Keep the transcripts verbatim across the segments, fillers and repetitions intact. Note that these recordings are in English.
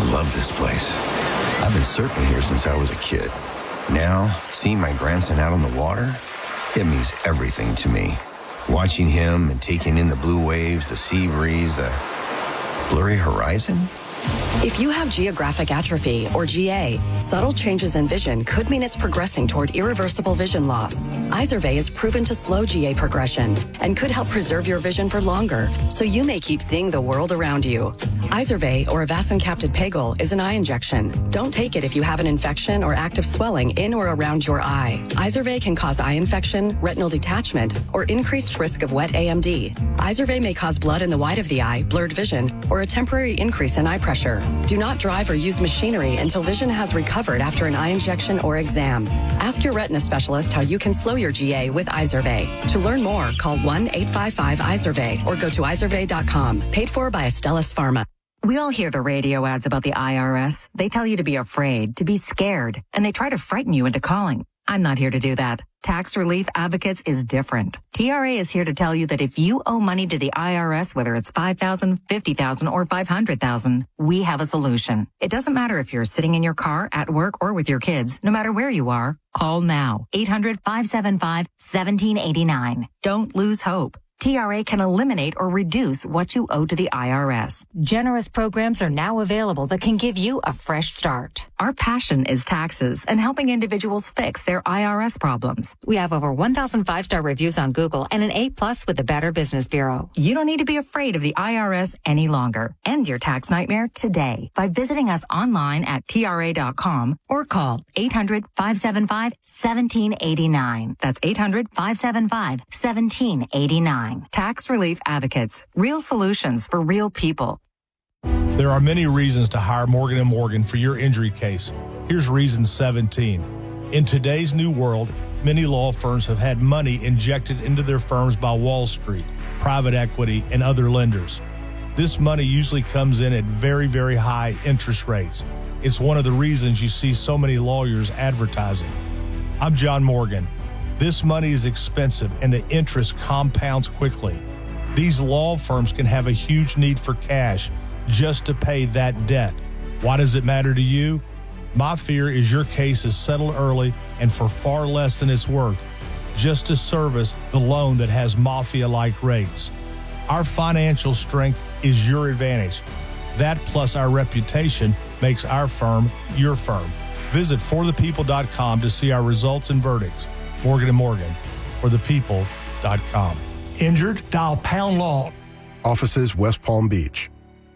love this place. I've been surfing here since I was a kid. Now, seeing my grandson out on the water, it means everything to me. Watching him and taking in the blue waves, the sea breeze, the blurry horizon. If you have geographic atrophy, or G A, subtle changes in vision could mean it's progressing toward irreversible vision loss. Izervay is proven to slow G A progression and could help preserve your vision for longer, so you may keep seeing the world around you. Izervay, or avacincaptad pegol, is an eye injection. Don't take it if you have an infection or active swelling in or around your eye. Izervay can cause eye infection, retinal detachment, or increased risk of wet A M D. Izervay may cause blood in the white of the eye, blurred vision, or a temporary increase in eye pressure. Do not drive or use machinery until vision has recovered after an eye injection or exam. Ask your retina specialist how you can slow your G A with Izervay. To learn more, call one eight five five Izervay or go to izervay dot com. Paid for by Astellas Pharma. We all hear the radio ads about the I R S. They tell you to be afraid, to be scared, and they try to frighten you into calling. I'm not here to do that. Tax Relief Advocates is different. T R A is here to tell you that if you owe money to the I R S, whether it's five thousand dollars, fifty thousand dollars, or five hundred thousand dollars, we have a solution. It doesn't matter if you're sitting in your car, at work, or with your kids. No matter where you are, call now. eight hundred, five seven five, one seven eight nine. Don't lose hope. T R A can eliminate or reduce what you owe to the I R S. Generous programs are now available that can give you a fresh start. Our passion is taxes and helping individuals fix their I R S problems. We have over one thousand five-star reviews on Google and an A plus with the Better Business Bureau. You don't need to be afraid of the I R S any longer. End your tax nightmare today by visiting us online at T R A dot com or call eight hundred, five seven five, one seven eight nine. That's eight hundred, five seven five, one seven eight nine. Tax Relief Advocates. Real solutions for real people. There are many reasons to hire Morgan and Morgan for your injury case. Here's reason seventeen. In today's new world, many law firms have had money injected into their firms by Wall Street, private equity, and other lenders. This money usually comes in at very, very high interest rates. It's one of the reasons you see so many lawyers advertising. I'm John Morgan. This money is expensive and the interest compounds quickly. These law firms can have a huge need for cash just to pay that debt. Why does it matter to you? My fear is your case is settled early and for far less than it's worth, just to service the loan that has mafia-like rates. Our financial strength is your advantage. That plus our reputation makes our firm your firm. Visit for the people dot com to see our results and verdicts. Morgan and Morgan, for the people dot com. Injured? Dial Pound Law. Offices, West Palm Beach.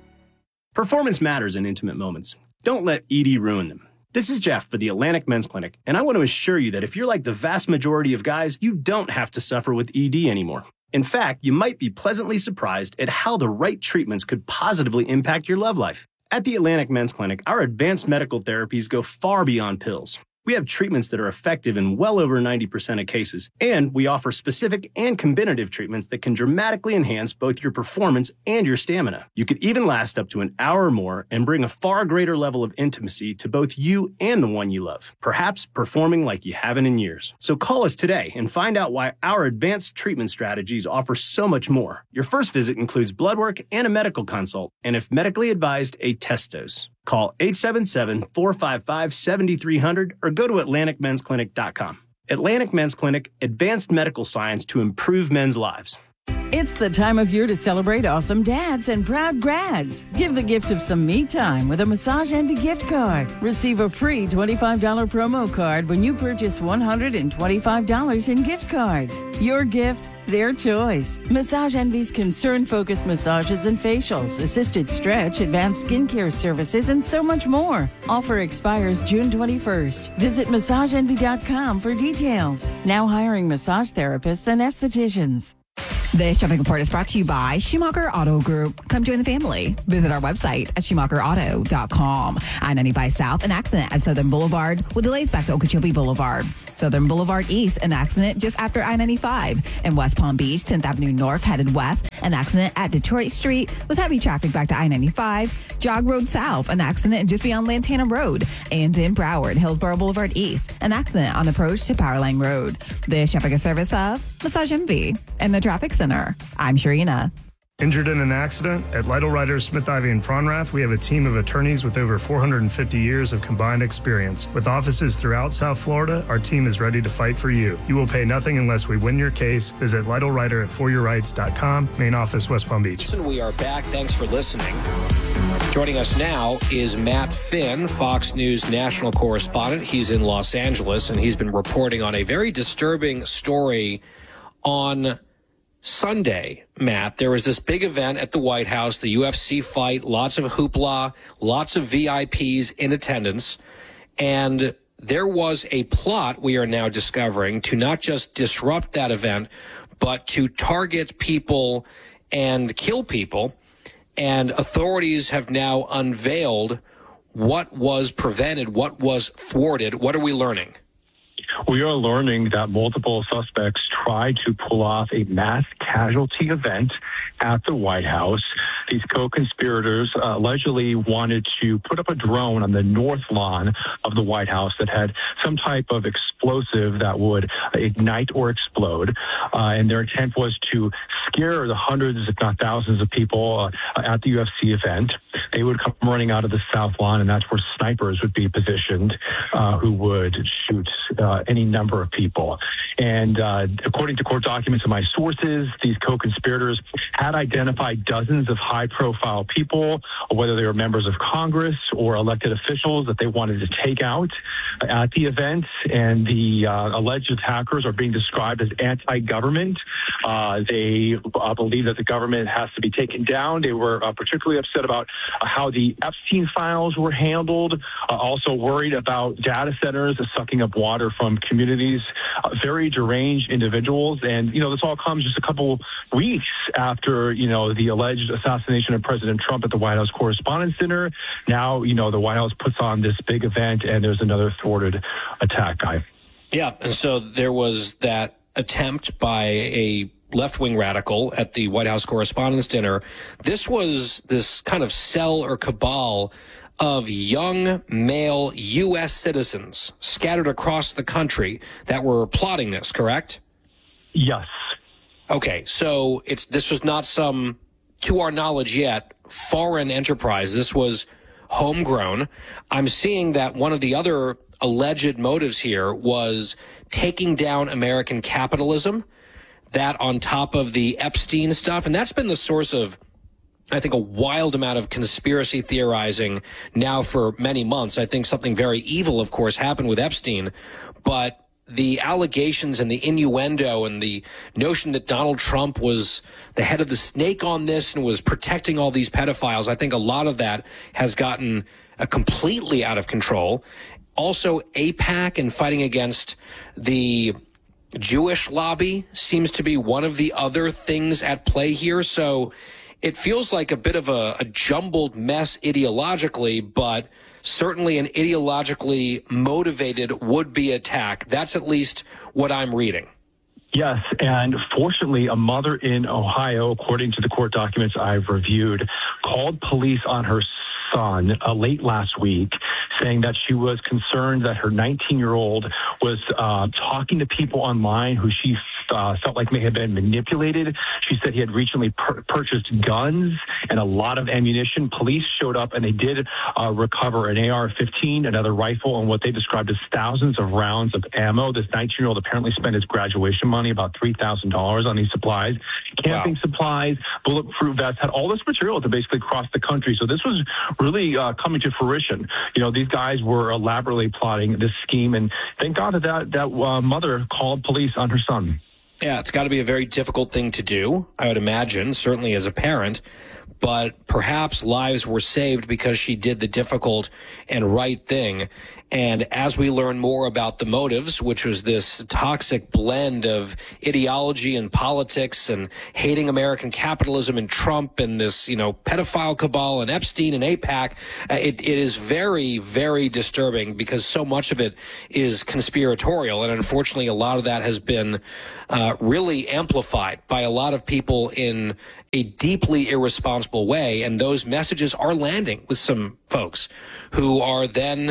Performance matters in intimate moments. Don't let E D ruin them. This is Jeff for the Atlantic Men's Clinic, and I want to assure you that if you're like the vast majority of guys, you don't have to suffer with E D anymore. In fact, you might be pleasantly surprised at how the right treatments could positively impact your love life. At the Atlantic Men's Clinic, our advanced medical therapies go far beyond pills. We have treatments that are effective in well over ninety percent of cases, and we offer specific and combinative treatments that can dramatically enhance both your performance and your stamina. You could even last up to an hour or more and bring a far greater level of intimacy to both you and the one you love, perhaps performing like you haven't in years. So call us today and find out why our advanced treatment strategies offer so much more. Your first visit includes blood work and a medical consult, and if medically advised, a test dose. Call eight seven seven, four five five, seven three zero zero or go to atlantic men's clinic dot com. Atlantic Men's Clinic, advanced medical science to improve men's lives. It's the time of year to celebrate awesome dads and proud grads. Give the gift of some me time with a Massage Envy gift card. Receive a free twenty-five dollars promo card when you purchase one hundred twenty-five dollars in gift cards. Your gift, their choice. Massage Envy's concern-focused massages and facials, assisted stretch, advanced skincare services, and so much more. Offer expires June twenty-first. Visit massage envy dot com for details. Now hiring massage therapists and estheticians. This shopping report is brought to you by Schumacher Auto Group. Come join the family. Visit our website at schumacher auto dot com. I ninety-five South, an accident at Southern Boulevard with delays back to Okeechobee Boulevard. Southern Boulevard East, an accident just after I ninety-five. In West Palm Beach, tenth Avenue North headed west, an accident at Detroit Street with heavy traffic back to I ninety-five. Jog Road South, an accident just beyond Lantana Road. And in Broward, Hillsborough Boulevard East, an accident on the approach to Powerline Road. This shopping is service of Massage Envy and the Traffic Center. I'm Sharina. Injured in an accident? At Lytle Writers, Smith, Ivey, and Fronrath, we have a team of attorneys with over four hundred fifty years of combined experience. With offices throughout South Florida, our team is ready to fight for you. You will pay nothing unless we win your case. Visit Lytle Writer at for your rights dot com, main office, West Palm Beach. We are back. Thanks for listening. Joining us now is Matt Finn, Fox News national correspondent. He's in Los Angeles, and he's been reporting on a very disturbing story on Sunday. Matt, there was this big event at the White House, the U F C fight, lots of hoopla, lots of V I Ps in attendance, and there was a plot, we are now discovering, to not just disrupt that event, but to target people and kill people. And authorities have now unveiled what was prevented, what was thwarted. What are we learning? We are learning that multiple suspects tried to pull off a mass casualty event at the White House. These co-conspirators uh, allegedly wanted to put up a drone on the north lawn of the White House that had some type of explosive that would ignite or explode. Uh, and their intent was to scare the hundreds, if not thousands, of people uh, at the U F C event. They would come running out of the south lawn, and that's where snipers would be positioned uh, who would shoot uh, any number of people. And uh, according to court documents and my sources, these co-conspirators had identified dozens of high-profile people, or whether they were members of Congress or elected officials that they wanted to take out at the event. And the uh, alleged attackers are being described as anti-government. Uh, they uh, believe that the government has to be taken down. They were uh, particularly upset about uh, how the Epstein files were handled, uh, also worried about data centers sucking up water from communities, uh, very deranged individuals. And, you know, this all comes just a couple weeks after, you know, the alleged assassination of President Trump at the White House Correspondents' Dinner. Now, you know, the White House puts on this big event, and there's another thwarted attack, Guy. Yeah, and so there was that attempt by a left-wing radical at the White House Correspondents' Dinner. This was this kind of cell or cabal of young male U S citizens scattered across the country that were plotting this, correct? Yes. Okay, so it's this was not some, to our knowledge yet, foreign enterprise. This was homegrown. I'm seeing that one of the other alleged motives here was taking down American capitalism, that on top of the Epstein stuff, and that's been the source of, I think, a wild amount of conspiracy theorizing now for many months. I think something very evil, of course, happened with Epstein, but the allegations and the innuendo and the notion that Donald Trump was the head of the snake on this and was protecting all these pedophiles, I think a lot of that has gotten uh, completely out of control. Also, AIPAC and fighting against the Jewish lobby seems to be one of the other things at play here. So it feels like a bit of a, a jumbled mess ideologically, but certainly an ideologically motivated would-be attack. That's at least what I'm reading. Yes, and fortunately, a mother in Ohio, according to the court documents I've reviewed, called police on her son uh, late last week, saying that she was concerned that her nineteen-year-old was uh, talking to people online who she uh, felt like may have been manipulated. She said he had recently pur- purchased guns and a lot of ammunition. Police showed up, and they did uh, recover an A R fifteen, another rifle, and what they described as thousands of rounds of ammo. This nineteen-year-old apparently spent his graduation money, about three thousand dollars, on these supplies. Camping wow. supplies, bulletproof vests, had all this material to basically cross the country. So this was really uh, coming to fruition. You know, these guys were elaborately plotting this scheme, and thank God that that, that uh, mother called police on her son. Yeah, it's got to be a very difficult thing to do, I would imagine, certainly as a parent. But perhaps lives were saved because she did the difficult and right thing. And as we learn more about the motives, which was this toxic blend of ideology and politics and hating American capitalism and Trump and this, you know, pedophile cabal and Epstein and AIPAC, uh, it, it is very, very disturbing because so much of it is conspiratorial. And unfortunately, a lot of that has been uh, really amplified by a lot of people in a deeply irresponsible way. And those messages are landing with some folks who are then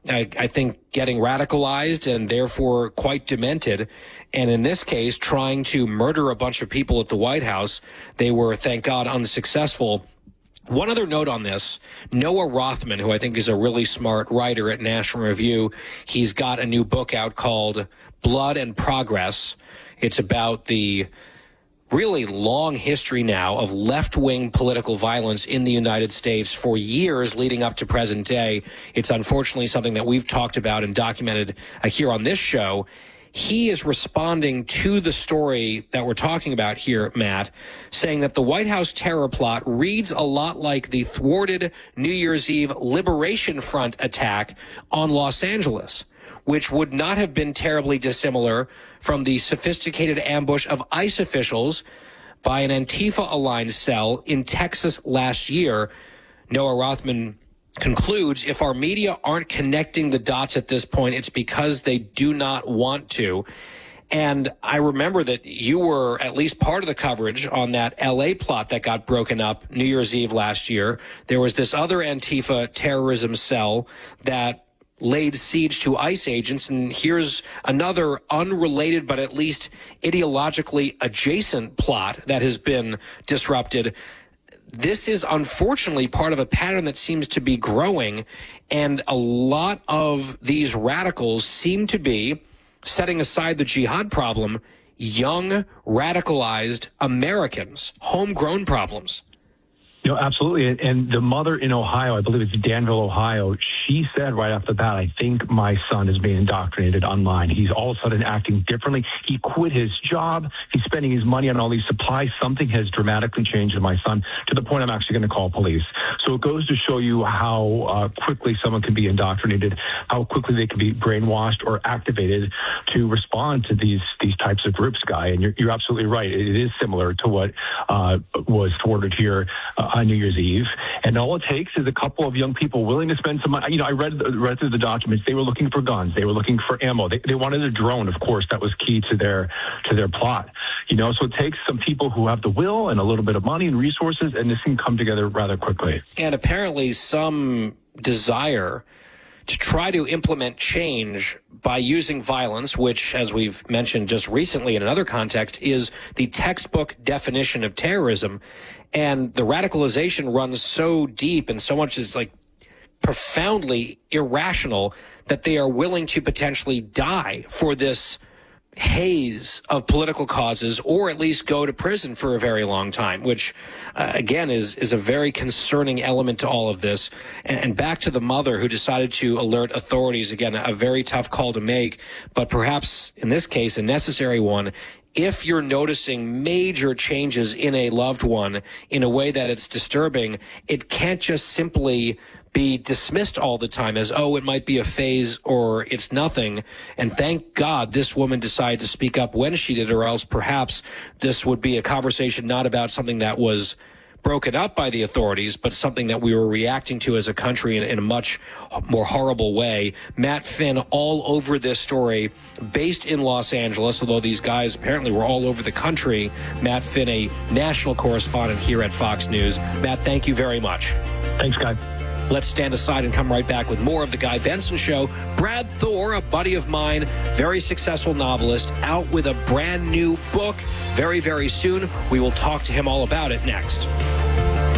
I, I think, getting radicalized and therefore quite demented. And in this case, trying to murder a bunch of people at the White House. They were, thank God, unsuccessful. One other note on this, Noah Rothman, who I think is a really smart writer at National Review, he's got a new book out called Blood and Progress. It's about the really long history now of left-wing political violence in the United States for years leading up to present day. It's unfortunately something that we've talked about and documented uh, here on this show. He is responding to the story that we're talking about here, Matt, saying that the White House terror plot reads a lot like the thwarted New Year's Eve Liberation Front attack on Los Angeles, which would not have been terribly dissimilar from the sophisticated ambush of ICE officials by an Antifa-aligned cell in Texas last year. Noah Rothman concludes, if our media aren't connecting the dots at this point, it's because they do not want to. And I remember that you were at least part of the coverage on that L A plot that got broken up New Year's Eve last year. There was this other Antifa terrorism cell that laid siege to ICE agents. And here's another unrelated, but at least ideologically adjacent plot that has been disrupted. This is unfortunately part of a pattern that seems to be growing, and a lot of these radicals seem to be, setting aside the jihad problem, young, radicalized Americans, homegrown problems. You know, absolutely. And, and the mother in Ohio, I believe it's Danville, Ohio, she said right off the bat, I think my son is being indoctrinated online. He's all of a sudden acting differently. He quit his job. He's spending his money on all these supplies. Something has dramatically changed in my son to the point I'm actually going to call police. So it goes to show you how uh, quickly someone can be indoctrinated, how quickly they can be brainwashed or activated to respond to these these types of groups, Guy. And you're, you're absolutely right. It is similar to what uh, was thwarted here uh, on New Year's Eve. And all it takes is a couple of young people willing to spend some money. You know, I read, read through the documents. They were looking for guns. They were looking for ammo. They, they wanted a drone, of course. That was key to their to their plot. You know, so it takes some people who have the will and a little bit of money and resources, and this can come together rather quickly. And apparently some desire to try to implement change by using violence, which, as we've mentioned just recently in another context, is the textbook definition of terrorism. And the radicalization runs so deep and so much is like profoundly irrational that they are willing to potentially die for this haze of political causes, or at least go to prison for a very long time, which uh, again is is a very concerning element to all of this. And, and back to the mother who decided to alert authorities, again, a very tough call to make, but perhaps in this case a necessary one. If you're noticing major changes in a loved one in a way that it's disturbing, it can't just simply be dismissed all the time as, oh, it might be a phase or it's nothing. And thank God this woman decided to speak up when she did, or else perhaps this would be a conversation not about something that was broken up by the authorities, but something that we were reacting to as a country in, in a much more horrible way. Matt Finn all over this story, based in Los Angeles, although these guys apparently were all over the country. Matt Finn, a national correspondent here at Fox News. Matt, thank you very much. Thanks, Guy. Let's stand aside and come right back with more of The Guy Benson Show. Brad Thor, a buddy of mine, very successful novelist, out with a brand new book very, very soon. We will talk to him all about it next.